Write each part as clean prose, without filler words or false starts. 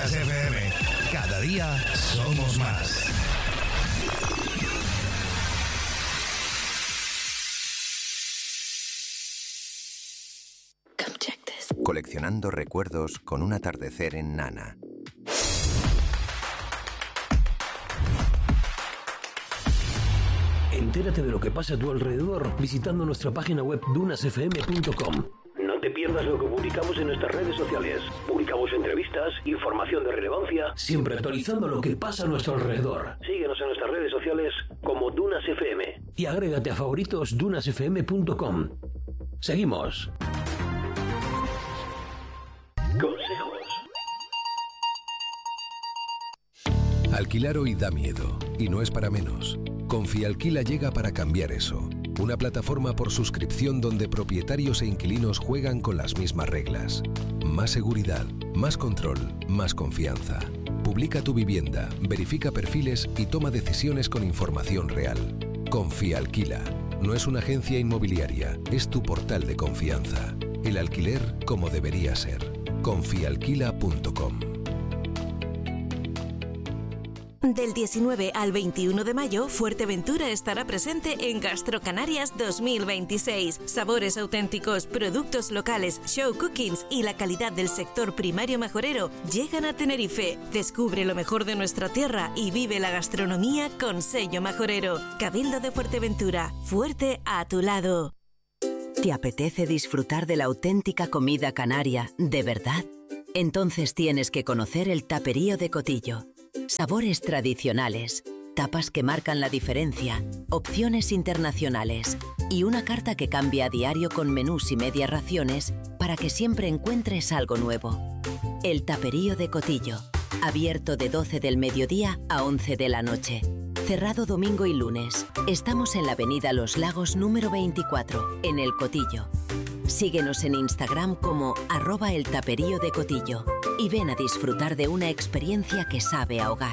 Dunas FM. Cada día somos más. Coleccionando recuerdos con un atardecer en Nana. Entérate de lo que pasa a tu alrededor visitando nuestra página web dunasfm.com. No te pierdas lo que publicamos en nuestras redes sociales. Publicamos entrevistas, información de relevancia, siempre actualizando lo que pasa a nuestro alrededor. Síguenos en nuestras redes sociales como Dunas FM y agrégate a favoritos dunasfm.com. Seguimos. Consejos. Alquilar hoy da miedo, y no es para menos. Confialquila llega para cambiar eso. Una plataforma por suscripción donde propietarios e inquilinos juegan con las mismas reglas. Más seguridad, más control, más confianza. Publica tu vivienda, verifica perfiles y toma decisiones con información real. Confialquila. No es una agencia inmobiliaria, es tu portal de confianza. El alquiler como debería ser. Confialquila.com. Del 19 al 21 de mayo, Fuerteventura estará presente en Gastrocanarias 2026. Sabores auténticos, productos locales, show cookings y la calidad del sector primario majorero llegan a Tenerife. Descubre lo mejor de nuestra tierra y vive la gastronomía con sello majorero. Cabildo de Fuerteventura, fuerte a tu lado. ¿Te apetece disfrutar de la auténtica comida canaria, de verdad? Entonces tienes que conocer el Taperío de Cotillo. Sabores tradicionales, tapas que marcan la diferencia, opciones internacionales y una carta que cambia a diario con menús y medias raciones para que siempre encuentres algo nuevo. El Taperío de Cotillo, abierto de 12 del mediodía a 11 de la noche. Cerrado domingo y lunes. Estamos en la avenida Los Lagos número 24, en El Cotillo. Síguenos en Instagram como @eltaperíodecotillo y ven a disfrutar de una experiencia que sabe a hogar.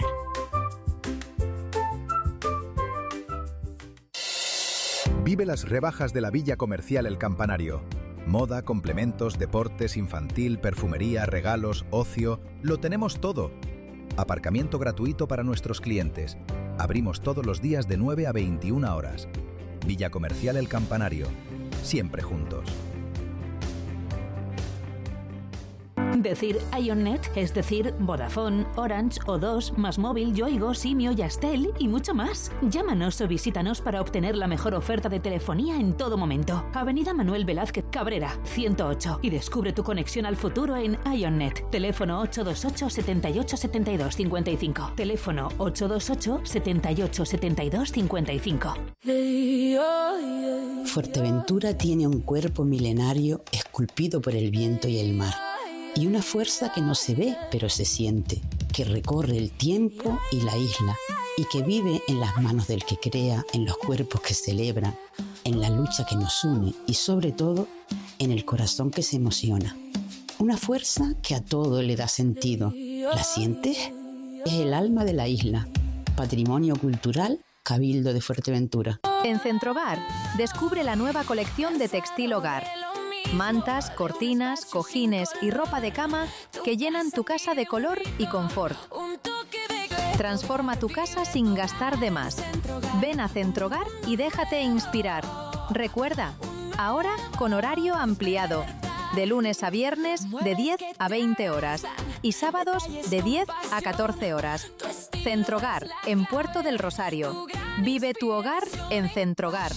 Vive las rebajas de la Villa Comercial El Campanario. Moda, complementos, deportes, infantil, perfumería, regalos, ocio... Lo tenemos todo. Aparcamiento gratuito para nuestros clientes. Abrimos todos los días de 9 a 21 horas. Villa Comercial El Campanario. Siempre juntos. Decir IONNET es decir Vodafone, Orange, O2, Más Móvil, Yoigo, Simio, Yastel y mucho más. Llámanos o visítanos para obtener la mejor oferta de telefonía en todo momento. Avenida Manuel Velázquez Cabrera, 108 y descubre tu conexión al futuro en IONNET. Teléfono 828 78 72 55. Teléfono 828 78 72 55. Fuerteventura tiene un cuerpo milenario esculpido por el viento y el mar. Y una fuerza que no se ve, pero se siente, que recorre el tiempo y la isla, y que vive en las manos del que crea, en los cuerpos que celebran, en la lucha que nos une y sobre todo, en el corazón que se emociona. Una fuerza que a todo le da sentido. ¿La sientes? Es el alma de la isla. Patrimonio cultural, Cabildo de Fuerteventura. En Centrogar, descubre la nueva colección de textil hogar. Mantas, cortinas, cojines y ropa de cama que llenan tu casa de color y confort. Transforma tu casa sin gastar de más. Ven a Centrogar y déjate inspirar. Recuerda, ahora con horario ampliado. De lunes a viernes de 10 a 20 horas y sábados de 10 a 14 horas. Centrogar, en Puerto del Rosario. Vive tu hogar en Centrogar.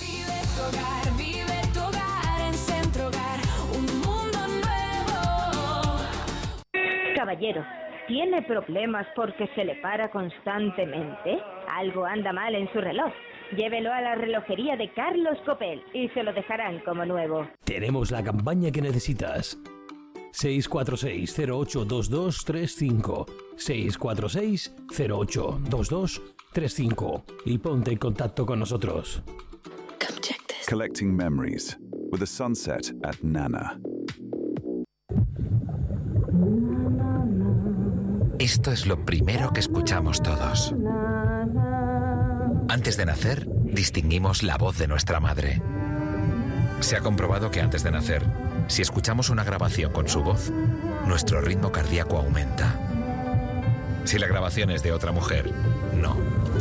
Caballero, ¿tiene problemas porque se le para constantemente? Algo anda mal en su reloj. Llévelo a la relojería de Carlos Copel y se lo dejarán como nuevo. Tenemos la campaña que necesitas. 646-082235 646-082235 y ponte en contacto con nosotros. Collecting memories with a sunset at Nana. Esto es lo primero que escuchamos todos. Antes de nacer, distinguimos la voz de nuestra madre. Se ha comprobado que antes de nacer, si escuchamos una grabación con su voz, nuestro ritmo cardíaco aumenta. Si la grabación es de otra mujer, no.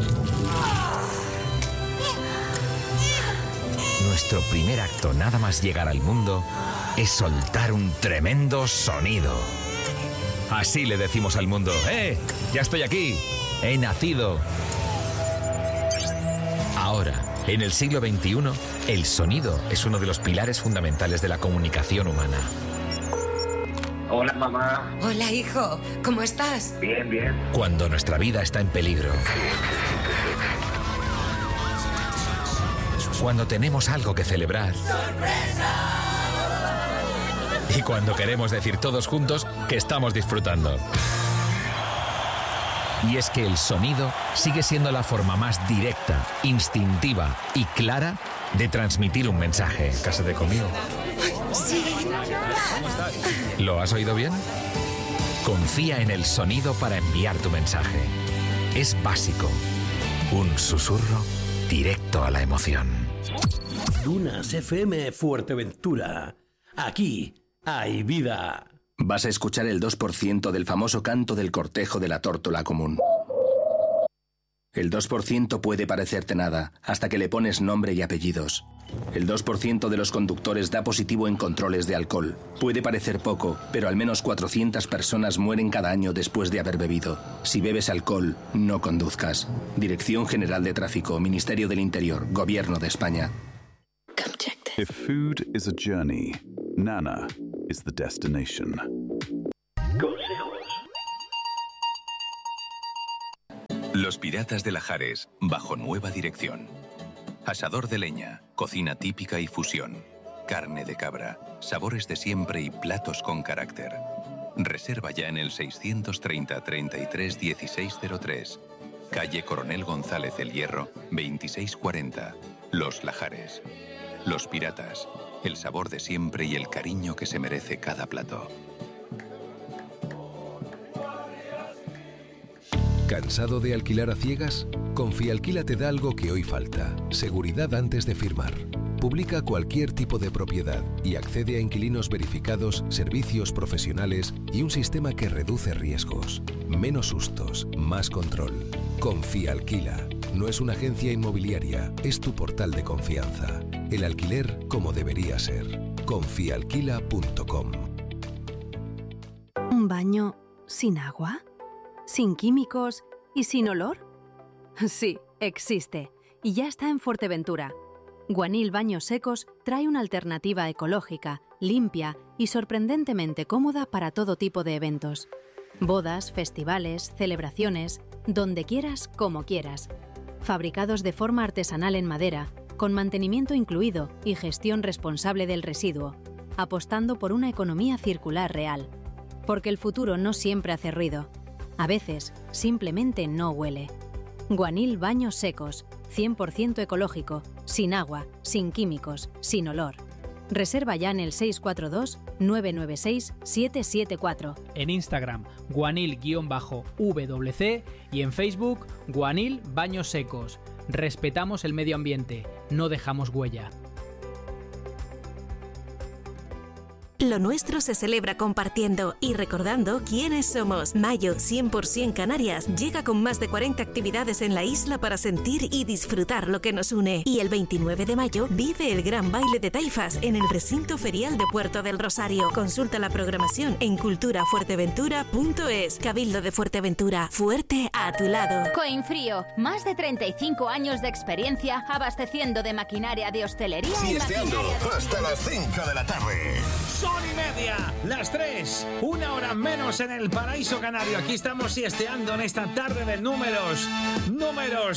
Nuestro primer acto nada más llegar al mundo es soltar un tremendo sonido. Así le decimos al mundo: ya estoy aquí, he nacido. Ahora, en el siglo XXI, el sonido es uno de los pilares fundamentales de la comunicación humana. Hola, mamá. Hola, hijo. ¿Cómo estás? Bien, bien. Cuando nuestra vida está en peligro. Cuando tenemos algo que celebrar. ¡Sorpresa! Y cuando queremos decir todos juntos que estamos disfrutando. Y es que el sonido sigue siendo la forma más directa, instintiva y clara de transmitir un mensaje. Cásate conmigo. Sí. ¿Lo has oído bien? Confía en el sonido para enviar tu mensaje. Es básico. Un susurro directo a la emoción. Dunas FM Fuerteventura. Aquí hay vida. Vas a escuchar el 2% del famoso canto del cortejo de la tórtola común. El 2% puede parecerte nada, hasta que le pones nombre y apellidos. El 2% de los conductores da positivo en controles de alcohol. Puede parecer poco, pero al menos 400 personas mueren cada año después de haber bebido. Si bebes alcohol, no conduzcas. Dirección General de Tráfico, Ministerio del Interior, Gobierno de España. If food is a journey, Nana is the destination. Consejos. Los Piratas de Lajares, bajo nueva dirección. Asador de leña, cocina típica y fusión. Carne de cabra, sabores de siempre y platos con carácter. Reserva ya en el 630 33 1603. Calle Coronel González del Hierro, 2640. Los Lajares. Los Piratas, el sabor de siempre y el cariño que se merece cada plato. ¿Cansado de alquilar a ciegas? Confialquila te da algo que hoy falta: seguridad antes de firmar. Publica cualquier tipo de propiedad y accede a inquilinos verificados, servicios profesionales y un sistema que reduce riesgos. Menos sustos, más control. Confialquila. No es una agencia inmobiliaria, es tu portal de confianza. El alquiler como debería ser. Confialquila.com. ¿Un baño sin agua? ¿Sin químicos y sin olor? Sí, existe. Y ya está en Fuerteventura. Guanil Baños Secos trae una alternativa ecológica, limpia y sorprendentemente cómoda para todo tipo de eventos. Bodas, festivales, celebraciones, donde quieras, como quieras. Fabricados de forma artesanal en madera, con mantenimiento incluido y gestión responsable del residuo, apostando por una economía circular real. Porque el futuro no siempre hace ruido. A veces, simplemente no huele. Guanil Baños Secos, 100% ecológico, sin agua, sin químicos, sin olor. Reserva ya en el 642-996-774. En Instagram, guanil_WC y en Facebook, Guanil Baños Secos. Respetamos el medio ambiente, no dejamos huella. Lo nuestro se celebra compartiendo y recordando quiénes somos. Mayo 100% Canarias llega con más de 40 actividades en la isla para sentir y disfrutar lo que nos une. Y el 29 de mayo vive el gran baile de taifas en el recinto ferial de Puerto del Rosario. Consulta la programación en culturafuerteventura.es. Cabildo de Fuerteventura, fuerte a tu lado. Coinfrío, más de 35 años de experiencia abasteciendo de maquinaria de hostelería y maquinaria hasta las 5 de la tarde. Son y media, las 3, una hora menos en el paraíso canario. Aquí estamos siesteando en esta tarde de números 1.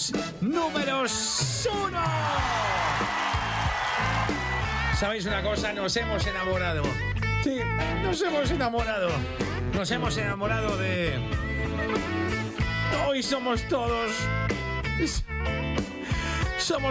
¿Sabéis una cosa? Nos hemos enamorado. Sí, nos hemos enamorado. Nos hemos enamorado de... Hoy somos todos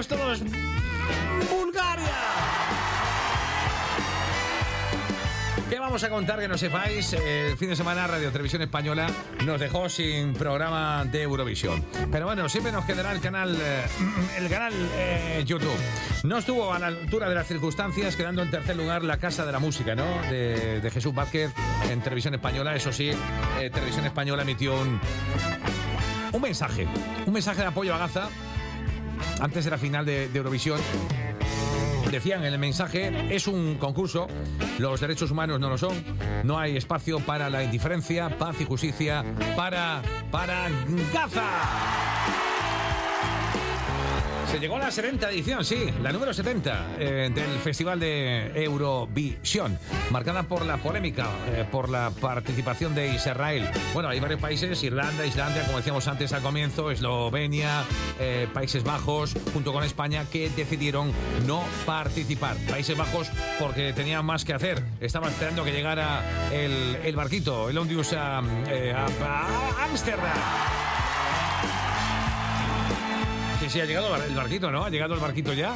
Bulgaria. ¿Qué vamos a contar que no sepáis? El fin de semana Radio Televisión Española nos dejó sin programa de Eurovisión. Pero bueno, siempre nos quedará el canal YouTube. No estuvo a la altura de las circunstancias, quedando en tercer lugar La Casa de la Música, ¿no? De Jesús Vázquez en Televisión Española. Eso sí, Televisión Española emitió un mensaje de apoyo a Gaza antes de la final de Eurovisión. Decían en el mensaje, es un concurso, los derechos humanos no lo son, no hay espacio para la indiferencia, paz y justicia para Gaza. Se llegó a la 70ª edición, sí, la número 70 del Festival de Eurovisión, marcada por la polémica, por la participación de Israel. Bueno, hay varios países, Irlanda, Islandia, como decíamos antes al comienzo, Eslovenia, Países Bajos, junto con España, que decidieron no participar. Países Bajos porque tenían más que hacer. Estaba esperando que llegara el barquito, el Ondius a Ámsterdam. Sí, ha llegado el barquito, ¿no? Ha llegado el barquito ya.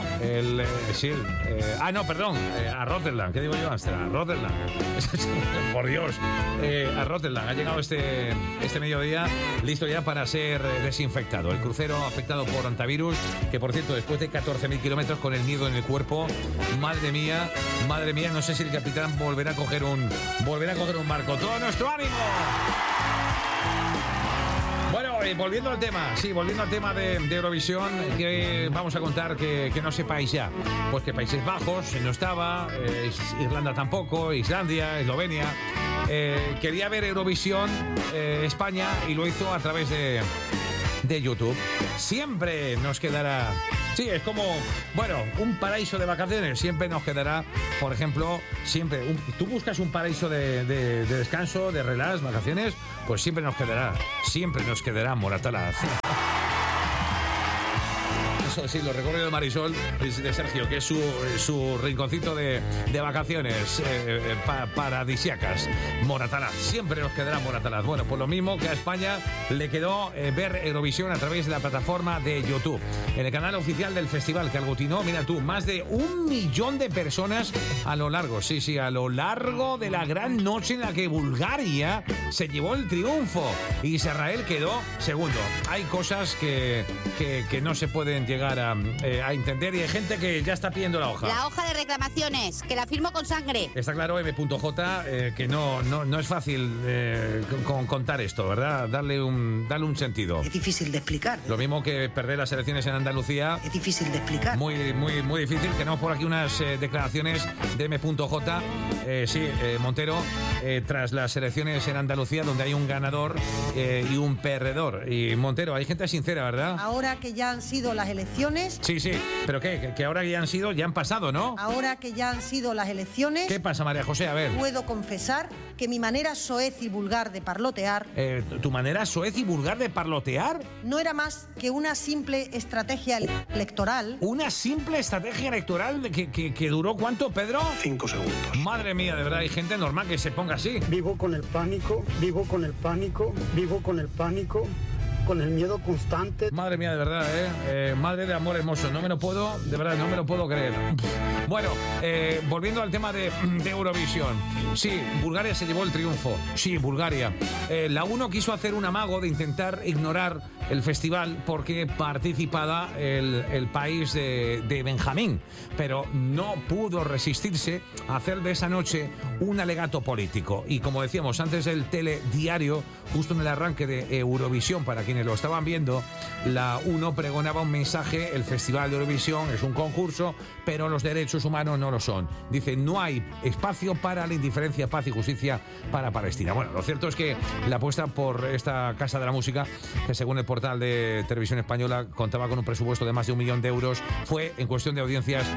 A Rotterdam. ¿Qué digo yo? A Rotterdam. Por Dios. A Rotterdam. Ha llegado este mediodía, listo ya para ser desinfectado. El crucero afectado por hantavirus, que por cierto, después de 14.000 kilómetros con el miedo en el cuerpo, madre mía, no sé si el capitán volverá a coger un barco. ¡Todo nuestro ánimo! Bueno, volviendo al tema de Eurovisión, que vamos a contar que no sepáis ya. Pues que Países Bajos no estaba, Irlanda tampoco, Islandia, Eslovenia. Quería ver Eurovisión España y lo hizo a través de YouTube. Siempre nos quedará... Sí, es como, bueno, un paraíso de vacaciones. Siempre nos quedará, por ejemplo, tú buscas un paraíso de descanso, de relax, vacaciones, pues siempre nos quedará Moratalaz. Eso sí, los recorridos de Marisol de Sergio, que es su rinconcito de vacaciones paradisíacas. Moratalaz, siempre nos quedará Moratalaz. Bueno, pues lo mismo que a España le quedó ver Eurovisión a través de la plataforma de YouTube, en el canal oficial del festival, que aglutinó, mira tú, más de 1 millón de personas a lo largo de la gran noche en la que Bulgaria se llevó el triunfo y Israel quedó segundo. Hay cosas que no se pueden llegar a entender, y hay gente que ya está pidiendo la hoja. La hoja de reclamaciones, que la firmo con sangre. Está claro, M.J, que no es fácil contar esto, ¿verdad? Darle un sentido. Es difícil de explicar. Lo mismo que perder las elecciones en Andalucía. Es difícil de explicar. Muy, muy, muy difícil. Tenemos por aquí unas declaraciones de M.J, Montero, tras las elecciones en Andalucía, donde hay un ganador y un perdedor. Y Montero, hay gente sincera, ¿verdad? Ahora que ya han sido las elecciones... Sí, pero ¿qué? Que ahora que ya han pasado, ¿no? Ahora que ya han sido las elecciones... ¿Qué pasa, María José? A ver. Puedo confesar que mi manera soez y vulgar de parlotear... ¿Tu manera soez y vulgar de parlotear? No era más que una simple estrategia electoral. ¿Una simple estrategia electoral que duró cuánto, Pedro? 5 segundos. Madre mía, de verdad, hay gente normal que se ponga así. Vivo con el pánico, con el miedo constante. Madre mía, de verdad, madre de amor hermoso, no me lo puedo creer. Bueno, volviendo al tema de Eurovisión. Sí, Bulgaria se llevó el triunfo. Sí, Bulgaria. La 1 quiso hacer un amago de intentar ignorar el festival porque participaba el país de Benjamín, pero no pudo resistirse a hacer de esa noche un alegato político. Y como decíamos antes del telediario, justo en el arranque de Eurovisión, para quienes lo estaban viendo, la 1 pregonaba un mensaje: el Festival de Eurovisión es un concurso, pero los derechos humanos no lo son. Dice, no hay espacio para la indiferencia, paz y justicia para Palestina. Bueno, lo cierto es que la apuesta por esta Casa de la Música, que según el portal de Televisión Española contaba con un presupuesto de más de 1 millón de euros, fue en cuestión de audiencias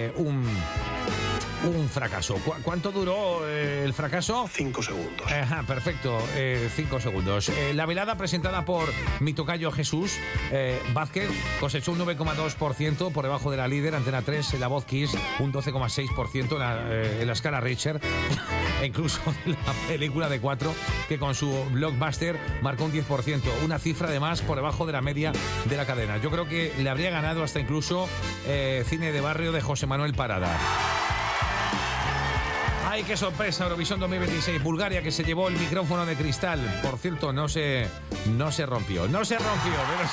un fracaso. ¿Cuánto duró el fracaso? 5 segundos. Ajá, perfecto, 5 segundos. La velada presentada por mi tocayo Jesús Vázquez cosechó un 9,2% por debajo de la líder Antena 3, La Voz Kiss, un 12,6% en la escala Richter. E incluso la película de 4, que con su blockbuster marcó un 10%, una cifra además por debajo de la media de la cadena. Yo creo que le habría ganado hasta incluso Cine de Barrio de José Manuel Parada. ¡Ay, qué sorpresa! Eurovisión 2026. Bulgaria, que se llevó el micrófono de cristal. Por cierto, no se rompió. No se rompió. Pero...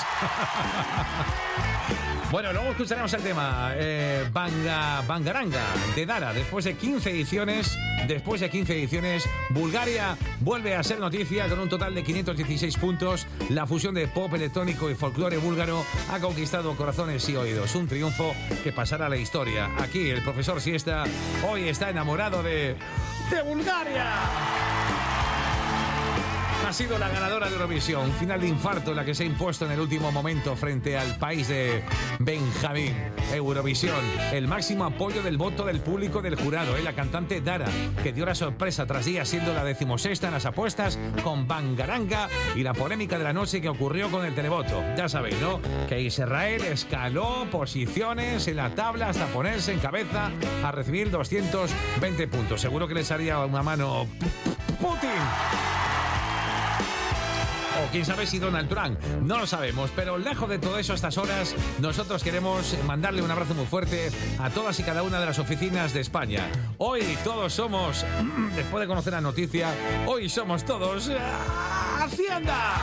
Bueno, luego escucharemos el tema Bangaranga de Dara. Después de 15 ediciones, Bulgaria vuelve a ser noticia con un total de 516 puntos. La fusión de pop electrónico y folclore búlgaro ha conquistado corazones y oídos. Un triunfo que pasará a la historia. Aquí el profesor Siesta hoy está enamorado de Bulgaria. Ha sido la ganadora de Eurovisión. Final de infarto la que se ha impuesto en el último momento frente al país de Benjamín. Eurovisión, el máximo apoyo del voto del público del jurado. La cantante Dara, que dio la sorpresa tras días siendo la 16ª en las apuestas con Bangaranga, y la polémica de la noche que ocurrió con el televoto. Ya sabéis, ¿no? Que Israel escaló posiciones en la tabla hasta ponerse en cabeza a recibir 220 puntos. Seguro que les haría una mano Putin. O quién sabe si Donald Trump, no lo sabemos, pero lejos de todo eso a estas horas, nosotros queremos mandarle un abrazo muy fuerte a todas y cada una de las oficinas de España. Hoy todos somos, después de conocer la noticia, hoy somos todos Hacienda.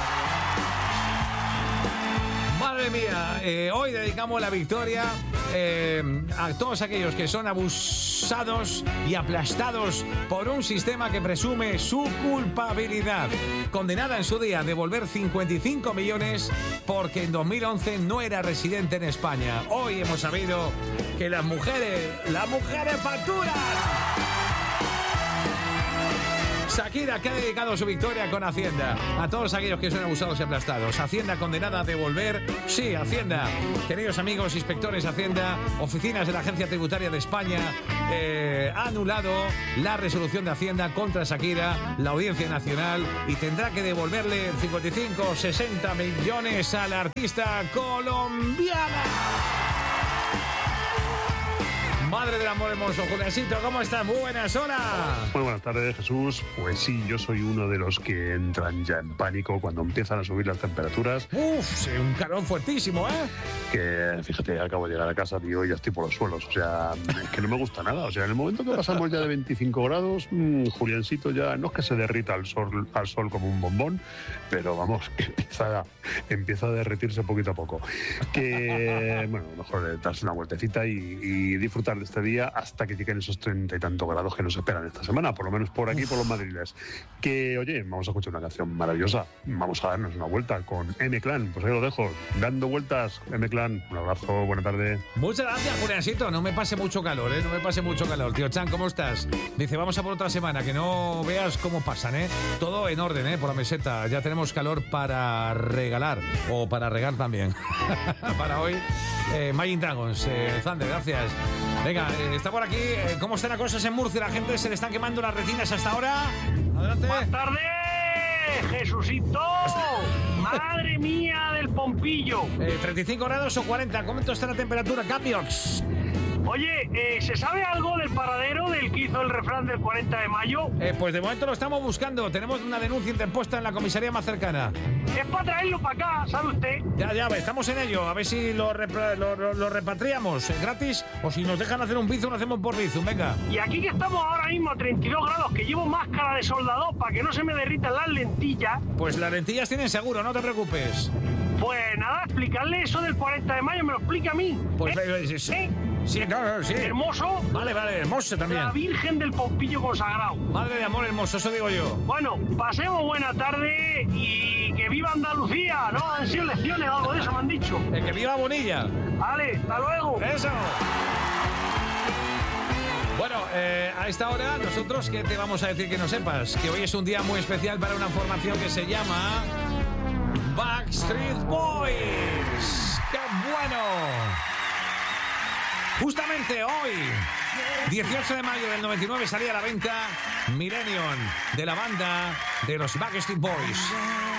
Madre mía, hoy dedicamos la victoria a todos aquellos que son abusados y aplastados por un sistema que presume su culpabilidad. Condenada en su día a devolver 55 millones porque en 2011 no era residente en España. Hoy hemos sabido que las mujeres facturan. Shakira, que ha dedicado su victoria con Hacienda a todos aquellos que son abusados y aplastados. Hacienda condenada a devolver. Sí, Hacienda. Queridos amigos, inspectores de Hacienda, oficinas de la Agencia Tributaria de España, ha anulado la resolución de Hacienda contra Shakira, la Audiencia Nacional, y tendrá que devolverle 55 o 60 millones a la artista colombiana. Madre del amor hermoso, Juliancito, ¿cómo estás? Muy buenas, hola. Muy buenas tardes, Jesús. Pues sí, yo soy uno de los que entran ya en pánico cuando empiezan a subir las temperaturas. Uf, sí, un calor fuertísimo, ¿eh? Que, fíjate, acabo de llegar a casa, tío, y ya estoy por los suelos. O sea, es que no me gusta nada. O sea, en el momento que pasamos ya de 25 grados, Juliancito ya no es que se derrita al sol como un bombón, pero vamos, que empieza a derretirse poquito a poco. Que, bueno, mejor darse una vueltecita y disfrutar de este día hasta que lleguen esos 30 y tantos grados que nos esperan esta semana, por lo menos por aquí, por los madriles. Que, oye, vamos a escuchar una canción maravillosa. Vamos a darnos una vuelta con M-Clan. Pues ahí lo dejo, dando vueltas, M-Clan. Un abrazo, buena tarde. Muchas gracias, Juliancito. No me pase mucho calor, ¿eh? No me pase mucho calor. Tío Chan, ¿cómo estás? Dice, vamos a por otra semana, que no veas cómo pasan, ¿eh? Todo en orden, ¿eh? Por la meseta. Ya tenemos calor para regalar, o para regar también. Para hoy, Imagine Dragons. Zander, gracias. Venga, está por aquí. ¿Cómo están las cosas en Murcia? ¿La gente se le están quemando las retinas hasta ahora? Adelante. ¡Buenas tardes, Jesucito! ¡Madre mía del Pompillo! 35 grados o 40. ¿Cómo está la temperatura? ¡Cambios! Oye, ¿se sabe algo del paradero del que hizo el refrán del 40 de mayo? Pues de momento lo estamos buscando. Tenemos una denuncia interpuesta en la comisaría más cercana. Es para traerlo para acá, ¿sabe usted? Ya, estamos en ello. A ver si lo repatriamos gratis, o si nos dejan hacer un bizum, lo hacemos por bizum. Venga. Y aquí que estamos ahora mismo a 32 grados, que llevo máscara de soldador para que no se me derritan las lentillas. Pues las lentillas tienen seguro, no te preocupes. Pues nada, explicarle eso del 40 de mayo, me lo explica a mí. Pues sí, claro, sí. ¿Hermoso? Vale, hermoso también. La Virgen del Pompillo consagrado. Madre de amor hermoso, eso digo yo. Bueno, pasemos buena tarde y que viva Andalucía, ¿no? Han sido elecciones o algo de eso me han dicho. Que viva Bonilla. Vale, hasta luego. Eso. Bueno, a esta hora nosotros, ¿qué te vamos a decir que no sepas? Que hoy es un día muy especial para una formación que se llama Backstreet Boys. ¡Qué bueno! Justamente hoy, 18 de mayo del 99, salía a la venta Millennium, de la banda de los Backstreet Boys.